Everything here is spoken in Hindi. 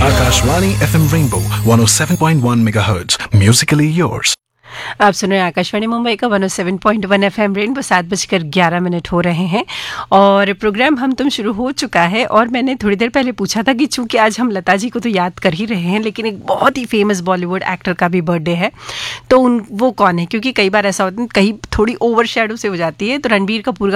Akashvani FM Rainbow 107.1 MHz. Musically yours. आप सुन रहे हैं आकाशवाणी मुंबई का 107.1 FM रेनबो। 7:11 हो रहे हैं और प्रोग्राम हम तुम शुरू हो चुका है। और मैंने थोड़ी देर पहले पूछा था कि चूंकि आज हम लता जी को तो याद कर ही रहे हैं, लेकिन एक बहुत ही फेमस बॉलीवुड एक्टर का भी बर्थडे है, तो वो कौन है? क्योंकि कई बार ऐसा होता है, कहीं थोड़ी ओवर शैडो से हो जाती है। तो रणबीर कपूर